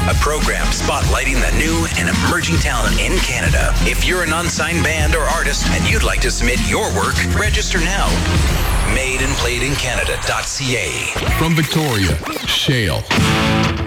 a program spotlighting the new and emerging talent in Canada. If you're an unsigned band or artist and you'd like to submit your work, register now. Madeandplayedincanada.ca. From Victoria, Shale.